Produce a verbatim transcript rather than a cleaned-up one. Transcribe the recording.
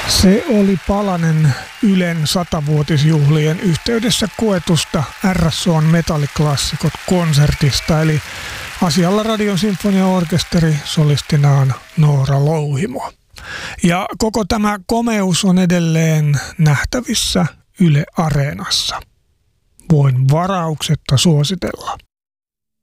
Se oli palanen Ylen satavuotisjuhlien yhteydessä koetusta R S O:n metalliklassikot konsertista, eli asialla Radion sinfoniaorkesteri solistinaan Noora Louhimo. Ja koko tämä komeus on edelleen nähtävissä Yle Areenassa. Voin varauksetta suositella.